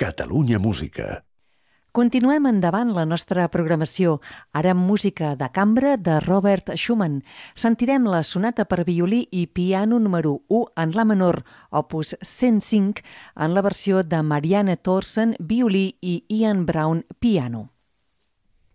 Catalunya Música. Continuem endavant la nostra programació, ara amb música de cambra de Robert Schumann. Sentirem la sonata per violí i piano número 1 en la menor, opus 105, en la versió de Marianne Thorsen, violí, i Ian Brown, piano.